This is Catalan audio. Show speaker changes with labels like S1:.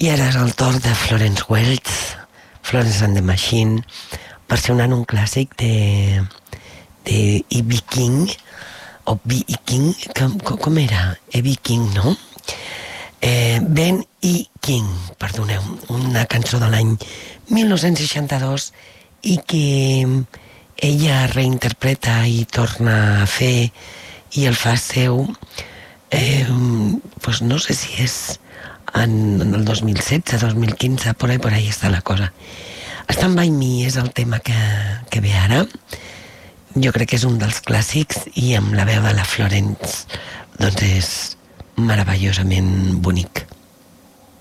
S1: I ara és el torn de Florence Welch, Florence and the Machine, versionant un clàssic de E.B. King, o B.E. King, com era? E.B. King, no? Ben E. King, perdoneu, una cançó de l'any 1962 i que ella reinterpreta i torna a fer i el fa seu, pues no sé si és en el 2016, 2015, por ahí està la cosa. Stand By Me és el tema que ve ara. Jo crec que és un dels clàssics i amb la veu de la Florence doncs és meravellosament bonic.